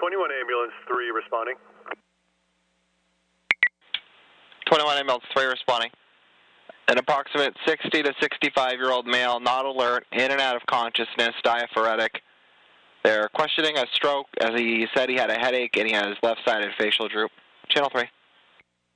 21 Ambulance 3 responding. 21 Ambulance 3 responding. An approximate 60 to 65-year-old male, not alert, in and out of consciousness, diaphoretic. They're questioning a stroke, as he said he had a headache and he has left-sided facial droop. Channel 3.